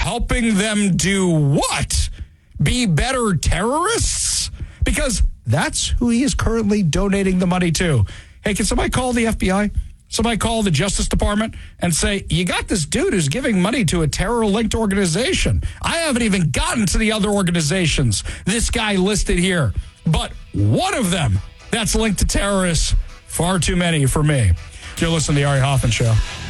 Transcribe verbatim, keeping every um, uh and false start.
helping them do what? Be better terrorists? Because that's who he is currently donating the money to. Hey, can somebody call the F B I? Somebody call the Justice Department and say, you got this dude who's giving money to a terror-linked organization. I haven't even gotten to the other organizations this guy listed here. But one of them that's linked to terrorists, far too many for me. You're listening to the Ari Hoffman Show.